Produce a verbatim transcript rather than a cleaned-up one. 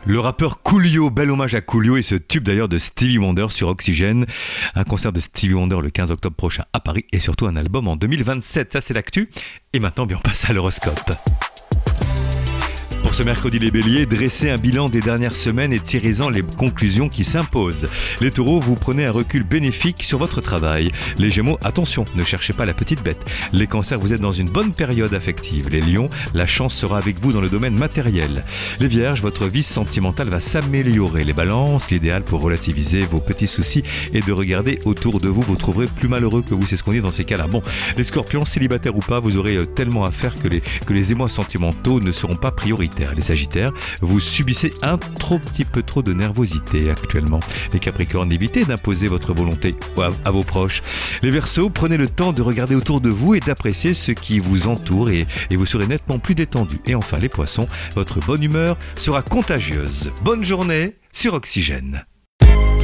Le rappeur Coolio, bel hommage à Coolio et ce tube d'ailleurs de Stevie Wonder sur Oxygène. Un concert de Stevie Wonder le quinze octobre prochain à Paris et surtout un album en deux mille vingt-sept. Ça c'est l'actu. Et maintenant bien, on passe à l'horoscope. Pour ce mercredi les béliers, dressez un bilan des dernières semaines et tirez-en les conclusions qui s'imposent. Les taureaux, vous prenez un recul bénéfique sur votre travail. Les gémeaux, attention, ne cherchez pas la petite bête. Les cancers, vous êtes dans une bonne période affective. Les lions, la chance sera avec vous dans le domaine matériel. Les vierges, votre vie sentimentale va s'améliorer. Les balances, l'idéal pour relativiser vos petits soucis est de regarder autour de vous. Vous trouverez plus malheureux que vous, c'est ce qu'on dit dans ces cas-là. Bon, les scorpions, célibataires ou pas, vous aurez tellement à faire que les, que les émois sentimentaux ne seront pas prioritaires. Les sagittaires, vous subissez un trop petit peu trop de nervosité actuellement. Les capricornes, évitez d'imposer votre volonté à, à vos proches. Les verseaux, prenez le temps de regarder autour de vous et d'apprécier ce qui vous entoure et, et vous serez nettement plus détendu. Et enfin les poissons, votre bonne humeur sera contagieuse. Bonne journée sur Oxygène.